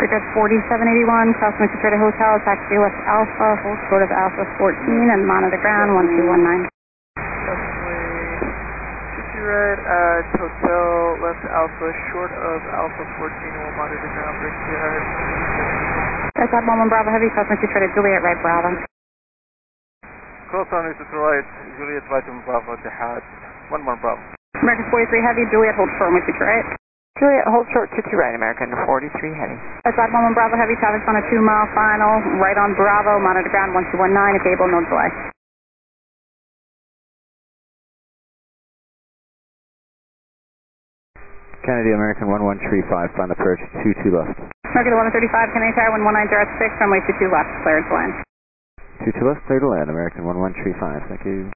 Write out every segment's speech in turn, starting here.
Bridge 4781, crossing Detroit Hotel, taxi West Alpha, hold short of Alpha 14, and monitor ground 1219. Right at Hotel left Alpha, short of Alpha 14, will monitor ground, bridge to hard. That's at 11 Bravo Heavy, crossing Detroit Juliet, right Bravo. Cross on Detroit, Juliet, right Bravo, Jihad, 11 Bravo. American 43 Heavy, Juliet, hold short with Detroit. Juliet, hold short 22 right, American 43 Heavy. That's at 11 Bravo Heavy, traffic's on a 2-mile final, right on Bravo, monitor ground 1219, if able, no delay. Kennedy, American 1135, final approach, 22 left. American 1135, Kennedy Tower, 11906, runway 22 left, cleared to land. 22 left, clear to land, American 1135, thank you.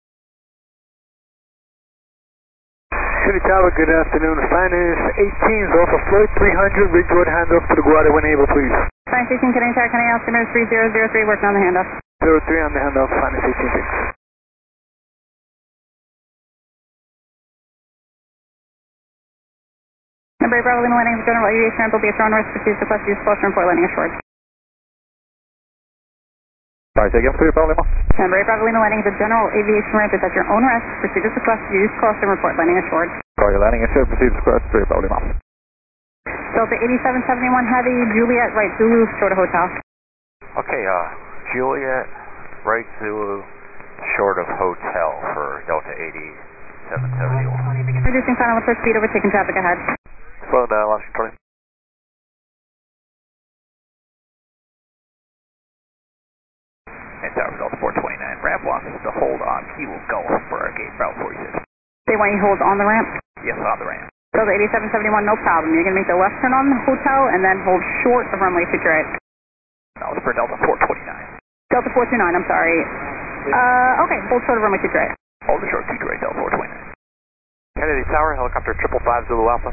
Kennedy Tower, good afternoon. Finance 18's off of flight 300, Ridgewood, hands off to the water when able, please. Finance 18, Kennedy Tower, Kennedy altimeter 3003, working on the handoff. 03 on the handoff, Finance 18, thanks. Number 8 Bravo Lima landing, general aviation ramp will be a thrown north, proceeds to request use close report landing ashore. Sorry, say again, clear, Bravo Lima. Number 8 Bravo Lima landing, the general aviation ramp is at your own risk, proceed to request use close and report landing ashore. Sorry, landing ashore, proceed to request, clear, Bravo Lima. Delta 8771 Heavy, Juliet, right Zulu, short of hotel. Okay, Juliet, right Zulu, short of hotel for Delta 8771. Reducing final approach speed, overtaking traffic ahead. Slow down, last control. And Tower Delta 429, ramp wants to hold on Kilo Gulf for our gate Bravo 46. They want you to hold on the ramp? Yes, on the ramp. Delta 8771, no problem. You're going to make the left turn on the hotel and then hold short of runway 23 right. That was for Delta 429. Delta 429, I'm sorry. Okay, hold short of runway 23 right. Hold the short 2 right, Delta 429. Kennedy Tower, helicopter 555 Zulu Alpha.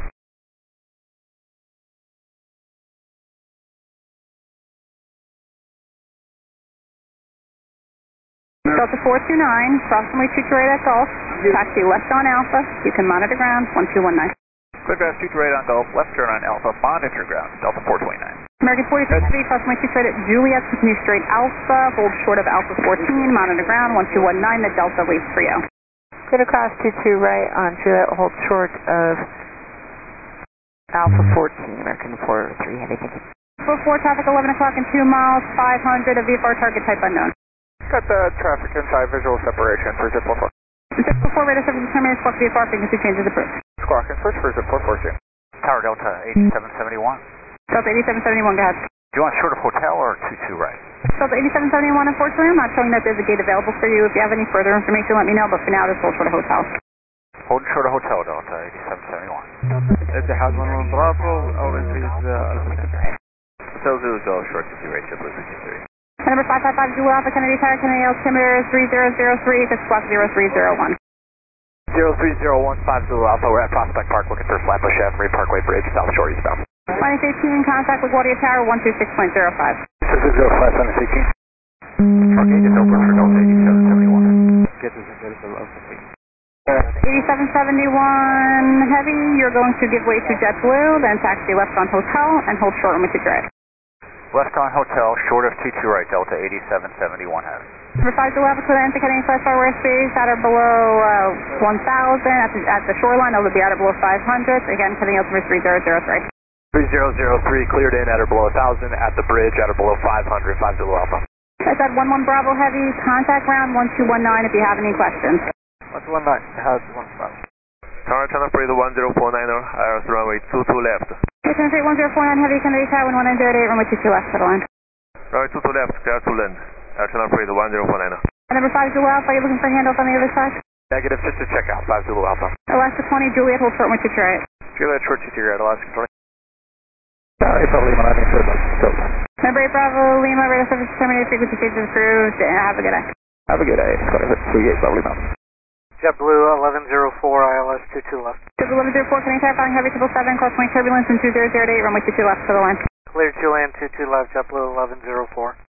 Delta 429, cross runway 23 right at Gulf, taxi left on Alpha, you can monitor ground 1219. Clear ground 2 right on Gulf, left turn on Alpha, monitor ground, Delta 429. American 43 cross runway 23 right at Juliet, continue straight Alpha, hold short of Alpha 14, monitor ground 1219, the Delta waits for you. Clear across 22 right on Juliet, hold short of Alpha 14, American 43 Heavy, thank you. 4 traffic 11 o'clock and 2 miles, 500 of VFR target type unknown. Got the traffic inside visual separation for zip 44. Zip 44 radar service determined, squawk VFR frequency changes approved. Squawk and switch for zip 442. Tower Delta 8771. Delta 8771, go ahead. Do you want short of hotel or 22 right? Delta 8771, unfortunately, I'm not showing that there's a gate available for you. If you have any further information, let me know, but for now, just hold short of hotel. Hold short of hotel, Delta 8771. Etihad 11 Bravo, our entry is Hotel Zulu Go, short 22 right, JetBlue 63. Number 555 Zulu Alpha, Kennedy Tower, Kennedy altimeter 3003, to squawk 0301. 03015 Zulu Alpha, we're at Prospect Park looking for Flatbush Avenue Parkway Bridge, South Shore eastbound. Finance 18, contact LaGuardia Tower 126.05. 0605, Finance 18. Our gate is open for Delta 8771. get us available Alpha 8771 Heavy, you're going to give way to JetBlue, then taxi left on hotel, and hold short runway 23 right. Left on hotel, short of 22 right, Delta 8771 Heavy. Number 5 Zulu Alpha, clear entry heading flight far airspace at or below 1,000 at the shoreline. It'll be at or below 500. Again, heading altimeter 3003. 3003 cleared in at or below 1,000 at the bridge at or below 500, 5 Zulu Alpha. That's at 11 Bravo Heavy, contact ground 1219 if you have any questions. 119, has 1 Bravo. Tower Channel for the 1049er, IRS runway 22 left. Return straight 1049 Heavy, Kennedy Tower 1908, runway 22 left to the line. Runway 22 left, clear to land. Tower Channel for the 1049er. Number 5 Zulu Alpha, are you looking for handoff on the other side? Negative, just to check out, 5 Zulu Alpha. Alaska 20, Juliet, hold short runway 22 right. Juliet, short 22 right, Alaska 20. April Lima, landing for the Number 8 Bravo Lima, radar service terminated, frequency changes approved, and have a good day. Have a good day. 38 Bravo Lima. JetBlue 1104, ILS 22 left. JetBlue 1104, Kennedy Tower, following heavy 777, cross point turbulence in 2008, runway 22 left to the line. Clear to land 22 left, JetBlue 1104.